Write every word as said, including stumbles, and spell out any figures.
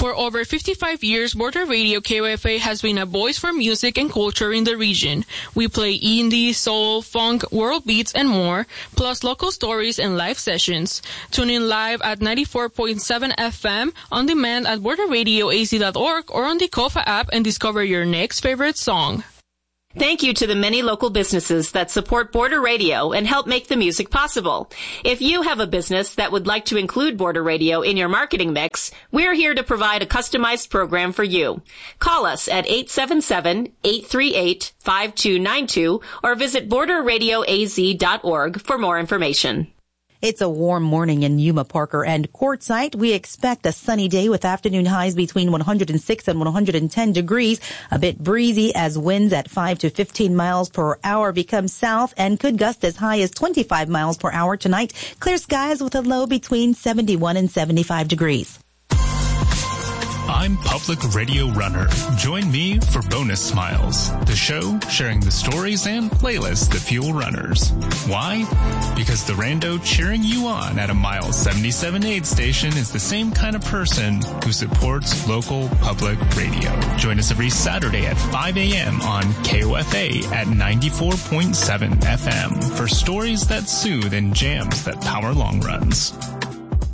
For over fifty-five years, Border Radio K O F A has been a voice for music and culture in the region. We play indie, soul, funk, world beats, and more, plus local stories and live sessions. Tune in live at ninety-four point seven F M, on demand at border radio a z dot org, or on the Kofa app and discover your next favorite song. Thank you to the many local businesses that support Border Radio and help make the music possible. If you have a business that would like to include Border Radio in your marketing mix, we're here to provide a customized program for you. Call us at eight seven seven, eight three eight, five two nine two or visit border radio a z dot org for more information. It's a warm morning in Yuma, Parker, and Quartzsite. We expect a sunny day with afternoon highs between one hundred six and one hundred ten degrees. A bit breezy as winds at five to fifteen miles per hour become south and could gust as high as twenty-five miles per hour tonight. Clear skies with a low between seventy-one and seventy-five degrees. I'm Public Radio Runner. Join me for Bonus Smiles, the show sharing the stories and playlists that fuel runners. Why? Because the rando cheering you on at a mile seventy-seven aid station is the same kind of person who supports local public radio. Join us every Saturday at five a.m. on K O F A at ninety-four point seven F M for stories that soothe and jams that power long runs.